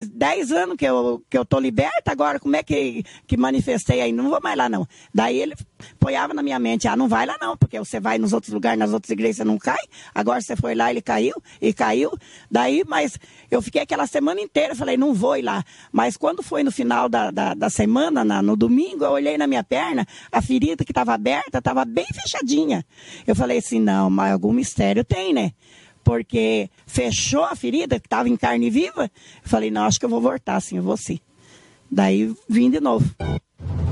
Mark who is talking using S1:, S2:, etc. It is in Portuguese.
S1: 10 anos que eu tô liberta, agora como é que manifestei aí? Não vou mais lá, não. Daí ele apoiava na minha mente, não vai lá não, porque você vai nos outros lugares, nas outras igrejas, você não cai. Agora você foi lá, ele caiu, e caiu. Daí, mas eu fiquei aquela semana inteira, falei, não vou ir lá. Mas quando foi no final da semana, no domingo, eu olhei na minha perna, a ferida que estava aberta, estava bem fechadinha. Eu falei assim, não, mas algum mistério tem, né? Porque fechou a ferida, que estava em carne viva. Eu falei, não, acho que eu vou voltar, sim, eu vou sim. Daí vim de novo.